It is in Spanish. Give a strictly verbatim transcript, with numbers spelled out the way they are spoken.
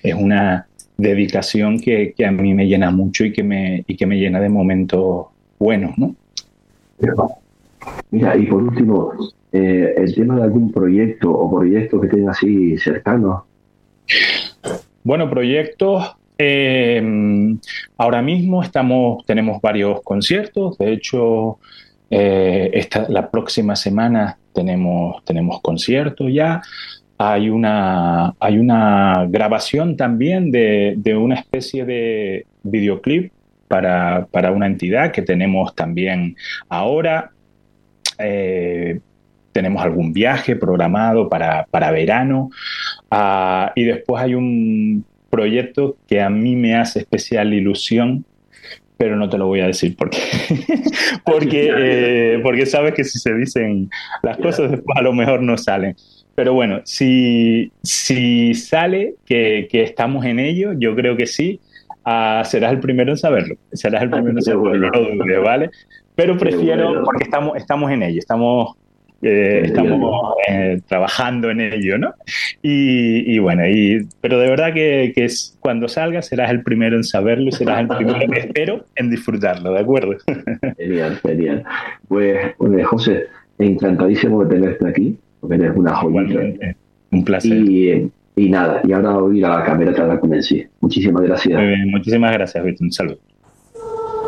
es una dedicación que, que a mí me llena mucho y que me, y que me llena de momentos buenos, ¿no? Mira, y por último, eh, el tema de algún proyecto o proyectos que tengas así cercanos. Bueno, proyectos. Eh, ahora mismo estamos, tenemos varios conciertos. De hecho, eh, esta, la próxima semana tenemos, tenemos conciertos ya. Hay una, hay una grabación también de, de una especie de videoclip para, para una entidad que tenemos también ahora. Eh, tenemos algún viaje programado para, para verano. Uh, y después hay un proyecto que a mí me hace especial ilusión, pero no te lo voy a decir porque, porque, eh, porque sabes que si se dicen las cosas después a lo mejor no salen. Pero bueno, si, si sale que, que estamos en ello, yo creo que sí, uh, serás el primero en saberlo. Serás el primero en Qué saberlo, bueno, no lo dudes, ¿vale? Pero qué prefiero, bueno. porque estamos, estamos en ello, estamos, eh, estamos Entiendo. eh, trabajando en ello, ¿no? Y, y bueno, y, pero de verdad que, que es, cuando salga serás el primero en saberlo y serás el primero, espero, en disfrutarlo, ¿de acuerdo? Genial, genial. Pues, pues, José, encantadísimo de tenerte aquí, porque eres una joyita. Igualmente, un placer. Y, y nada, y ahora voy a ir a la camerata de la Convención. Muchísimas Muy gracias. bien, muchísimas gracias, Víctor. Un saludo.